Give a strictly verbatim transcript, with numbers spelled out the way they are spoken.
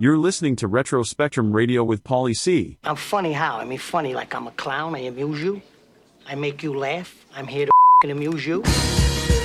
You're listening to Retro Spectrum Radio with Paulie C. I'm funny how? I mean, funny like I'm a clown. I amuse you. I make you laugh. I'm here to f***ing amuse you.